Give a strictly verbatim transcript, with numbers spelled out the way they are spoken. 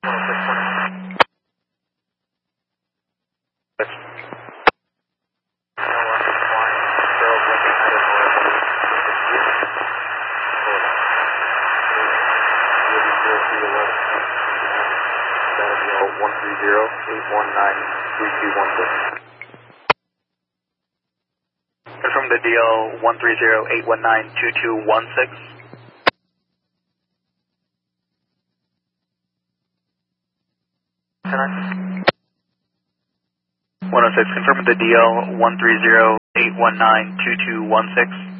one three zero, eight one nine, three two one six. Confirm the D L one three zero, eight one nine, two two one six. one oh six, confirm the D L one three zero, eight one nine, two two one six.